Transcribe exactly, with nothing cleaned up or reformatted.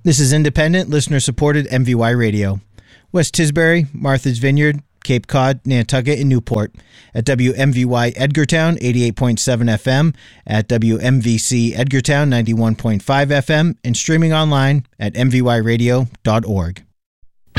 This is independent, listener-supported M V Y Radio. West Tisbury, Martha's Vineyard, Cape Cod, Nantucket, and Newport. At W M V Y Edgartown, eighty-eight point seven F M, at W M V C Edgartown, ninety-one point five F M, and streaming online at m v y radio dot org.